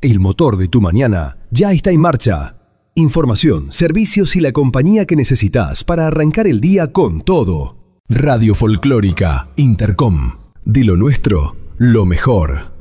El motor de tu mañana ya está en marcha. Información, servicios y la compañía que necesitas para arrancar el día con todo. Radio Folclórica Intercom. De lo nuestro, lo mejor.